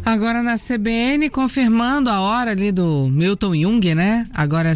Agora na CBN, confirmando a hora ali do Milton Jung, né? Agora é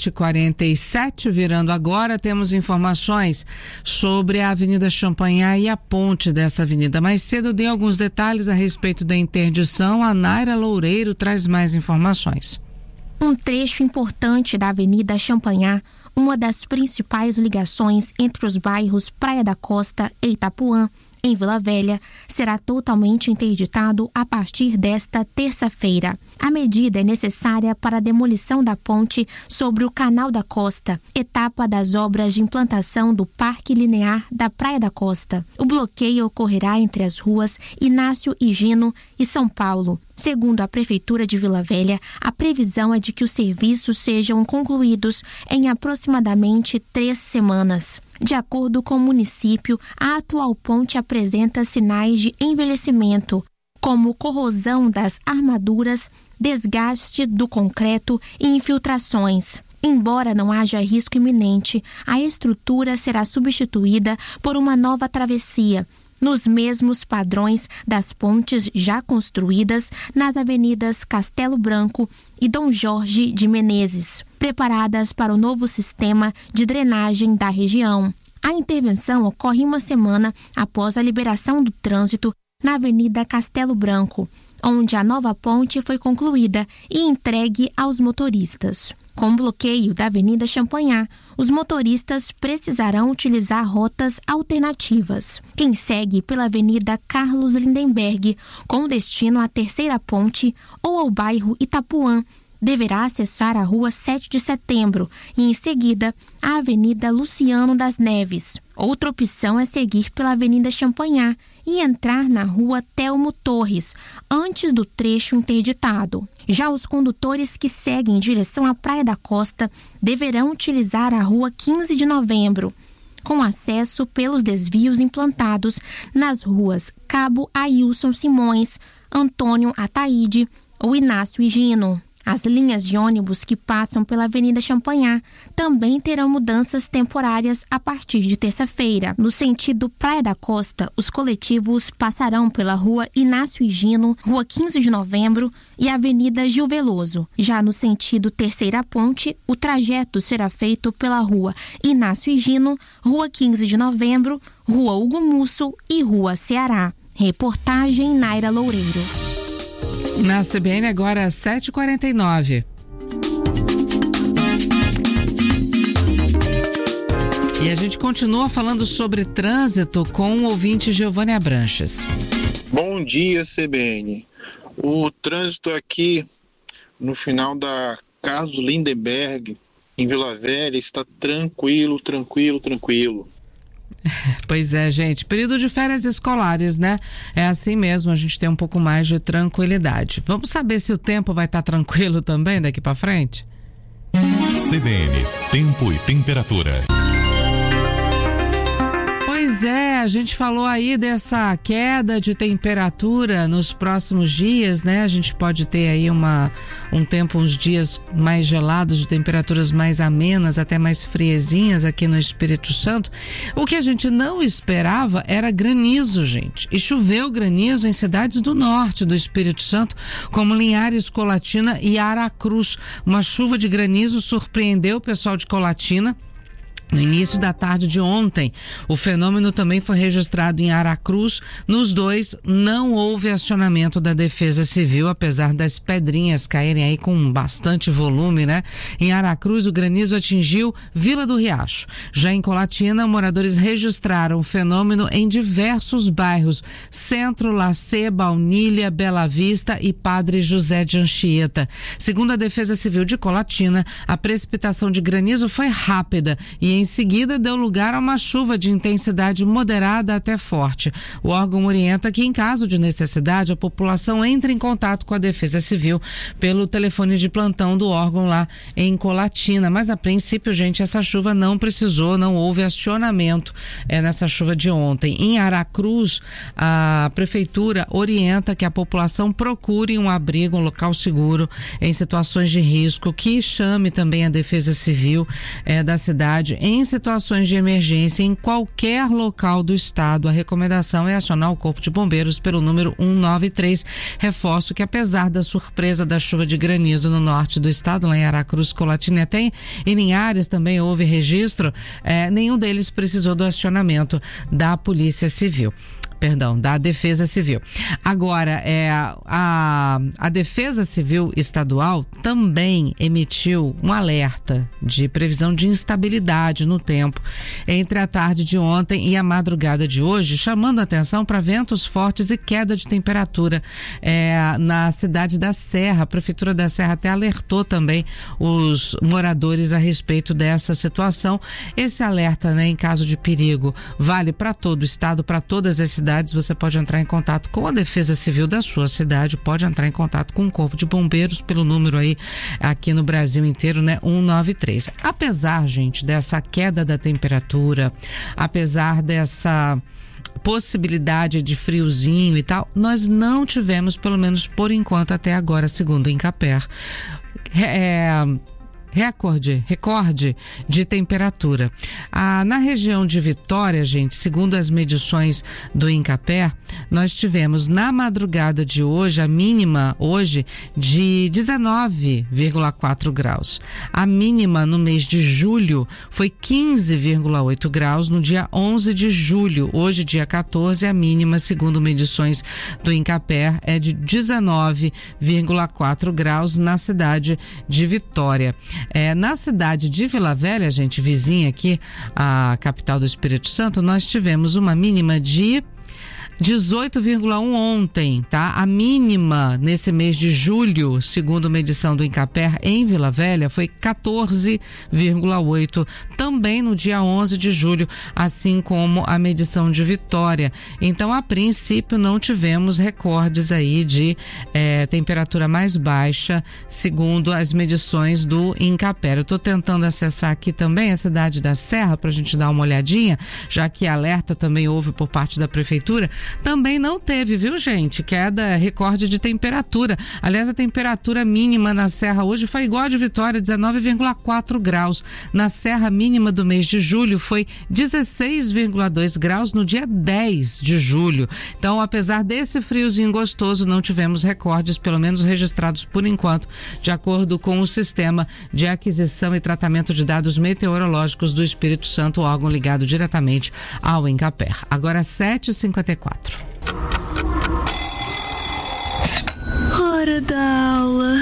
7h47, virando agora, temos informações sobre a Avenida Champanhar e a ponte dessa avenida. Mais cedo dei alguns detalhes a respeito da interdição. A Naira Loureiro traz mais informações. Um trecho importante da Avenida Champanhar, uma das principais ligações entre os bairros Praia da Costa e Itapuã, em Vila Velha, será totalmente interditado a partir desta terça-feira. A medida é necessária para a demolição da ponte sobre o Canal da Costa, etapa das obras de implantação do Parque Linear da Praia da Costa. O bloqueio ocorrerá entre as ruas Inácio Higino e São Paulo. Segundo a Prefeitura de Vila Velha, a previsão é de que os serviços sejam concluídos em aproximadamente 3 semanas. De acordo com o município, a atual ponte apresenta sinais de envelhecimento, como corrosão das armaduras, desgaste do concreto e infiltrações. Embora não haja risco iminente, a estrutura será substituída por uma nova travessia, nos mesmos padrões das pontes já construídas nas avenidas Castelo Branco e Dom Jorge de Menezes, preparadas para o novo sistema de drenagem da região. A intervenção ocorre uma semana após a liberação do trânsito na Avenida Castelo Branco, onde a nova ponte foi concluída e entregue aos motoristas. Com o bloqueio da Avenida Champanhar, os motoristas precisarão utilizar rotas alternativas. Quem segue pela Avenida Carlos Lindenberg, com destino à Terceira Ponte ou ao bairro Itapuã, deverá acessar a Rua 7 de Setembro e, em seguida, a Avenida Luciano das Neves. Outra opção é seguir pela Avenida Champanhar e entrar na Rua Telmo Torres, antes do trecho interditado. Já os condutores que seguem em direção à Praia da Costa deverão utilizar a Rua 15 de Novembro, com acesso pelos desvios implantados nas ruas Cabo Ailson Simões, Antônio Ataíde ou Inácio Higino. As linhas de ônibus que passam pela Avenida Champanhar também terão mudanças temporárias a partir de terça-feira. No sentido Praia da Costa, os coletivos passarão pela Rua Inácio Higino, Rua 15 de Novembro e Avenida Gil Veloso. Já no sentido Terceira Ponte, o trajeto será feito pela Rua Inácio Higino, Rua 15 de Novembro, Rua Hugo Musso e Rua Ceará. Reportagem Naira Loureiro. Na CBN agora 7h49. E a gente continua falando sobre trânsito com o ouvinte Giovanni Abranches. Bom dia, CBN. O trânsito aqui no final da Carlos Lindenberg, em Vila Velha, está tranquilo. Pois é, gente, período de férias escolares, né? É assim mesmo, a gente tem um pouco mais de tranquilidade. Vamos saber se o tempo vai estar tranquilo também daqui para frente? CBN, tempo e temperatura. Pois é, a gente falou aí dessa queda de temperatura nos próximos dias, né? A gente pode ter aí uns dias mais gelados, de temperaturas mais amenas, até mais friezinhas aqui no Espírito Santo. O que a gente não esperava era granizo, gente. E choveu granizo em cidades do norte do Espírito Santo, como Linhares, Colatina e Aracruz. Uma chuva de granizo surpreendeu o pessoal de Colatina no início da tarde de ontem. O fenômeno também foi registrado em Aracruz. Nos dois, não houve acionamento da Defesa Civil, apesar das pedrinhas caírem aí com bastante volume, né? Em Aracruz, o granizo atingiu Vila do Riacho. Já em Colatina, moradores registraram o fenômeno em diversos bairros: Centro, Lacê, Baunilha, Bela Vista e Padre José de Anchieta. Segundo a Defesa Civil de Colatina, a precipitação de granizo foi rápida e em seguida deu lugar a uma chuva de intensidade moderada até forte. O órgão orienta que, em caso de necessidade, a população entre em contato com a Defesa Civil pelo telefone de plantão do órgão lá em Colatina. Mas, a princípio, gente, essa chuva não houve acionamento nessa chuva de ontem. Em Aracruz, a prefeitura orienta que a população procure um abrigo, um local seguro em situações de risco, que chame também a Defesa Civil da cidade em situações de emergência em qualquer local do estado, a recomendação é acionar o Corpo de Bombeiros pelo número 193. Reforço que apesar da surpresa da chuva de granizo no norte do estado, lá em Aracruz, Colatina e em Linhares também houve registro, nenhum deles precisou do acionamento da Polícia Civil. Da Defesa Civil. Agora, a Defesa Civil Estadual também emitiu um alerta de previsão de instabilidade no tempo entre a tarde de ontem e a madrugada de hoje, chamando a atenção para ventos fortes e queda de temperatura na cidade da Serra. A Prefeitura da Serra até alertou também os moradores a respeito dessa situação. Esse alerta, em caso de perigo, vale para todo o estado, para todas as cidades. Você pode entrar em contato com a Defesa Civil da sua cidade, pode entrar em contato com o Corpo de Bombeiros pelo número aí aqui no Brasil inteiro, 193. Apesar, gente, dessa queda da temperatura, apesar dessa possibilidade de friozinho e tal, nós não tivemos, pelo menos por enquanto até agora, segundo o Incaper, recorde de temperatura. Na região de Vitória, gente, segundo as medições do Incaper, nós tivemos na madrugada de hoje, a mínima hoje de 19,4 graus. A mínima no mês de julho foi 15,8 graus no dia 11 de julho. Hoje, dia 14, a mínima, segundo medições do Incaper, é de 19,4 graus na cidade de Vitória. Na cidade de Vila Velha, gente, vizinha aqui, a capital do Espírito Santo, nós tivemos uma mínima de 18,1 ontem, tá? A mínima nesse mês de julho, segundo medição do Incaper, em Vila Velha, foi 14,8, também no dia 11 de julho, assim como a medição de Vitória. Então, a princípio, não tivemos recordes aí de temperatura mais baixa, segundo as medições do Incaper. Eu estou tentando acessar aqui também a cidade da Serra para a gente dar uma olhadinha, já que alerta também houve por parte da Prefeitura. Também não teve, viu, gente? Queda, recorde de temperatura. Aliás, a temperatura mínima na Serra hoje foi igual a de Vitória, 19,4 graus. Na Serra mínima do mês de julho foi 16,2 graus no dia 10 de julho. Então, apesar desse friozinho gostoso, não tivemos recordes, pelo menos registrados por enquanto, de acordo com o Sistema de Aquisição e Tratamento de Dados Meteorológicos do Espírito Santo, órgão ligado diretamente ao Incaper. Agora 7h54. Hora da aula.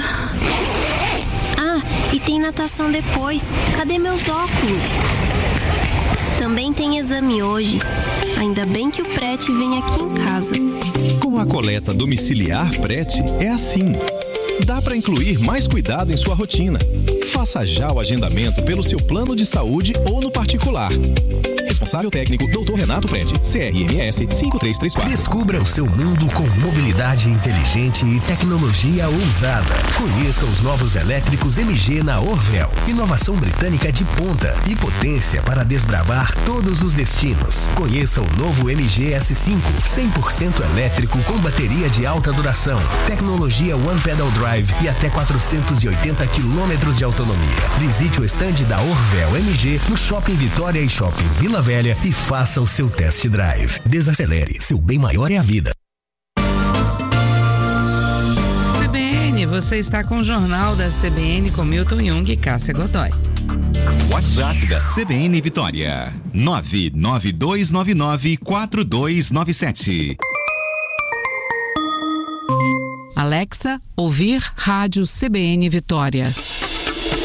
E tem natação depois. Cadê meus óculos? Também tem exame hoje. Ainda bem que o Prete vem aqui em casa. Com a coleta domiciliar Prete, é assim. Dá para incluir mais cuidado em sua rotina. Faça já o agendamento pelo seu plano de saúde ou no particular. Responsável técnico, Dr. Renato Prete, CRMS 5334. Descubra o seu mundo com mobilidade inteligente e tecnologia ousada. Conheça os novos elétricos MG na Orvel. Inovação britânica de ponta e potência para desbravar todos os destinos. Conheça o novo MG S5, 100% elétrico com bateria de alta duração, tecnologia One Pedal Drive e até 480 quilômetros de autonomia. Visite o estande da Orvel MG no Shopping Vitória e Shopping Vila Velha e faça o seu test drive. Desacelere, seu bem maior é a vida. CBN, você está com o Jornal da CBN com Milton Jung e Cássia Godoy. WhatsApp da CBN Vitória, 992994297. Alexa, ouvir Rádio CBN Vitória.